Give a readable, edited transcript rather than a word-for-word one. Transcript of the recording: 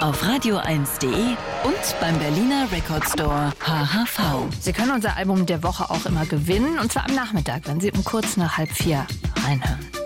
auf radio1.de und beim Berliner Record Store HHV. Sie können unser Album der Woche auch immer gewinnen, und zwar am Nachmittag, wenn Sie um kurz nach 3:30 reinhören.